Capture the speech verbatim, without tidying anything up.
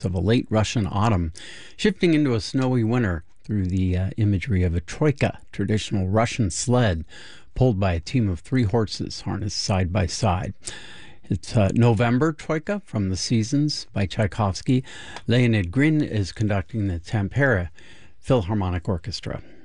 of a late Russian autumn, shifting into a snowy winter through the uh, imagery of a troika, traditional Russian sled pulled by a team of three horses harnessed side by side. It's uh, November Troika from the Seasons by Tchaikovsky. Leonid Grin is conducting the Tampere Philharmonic Orchestra.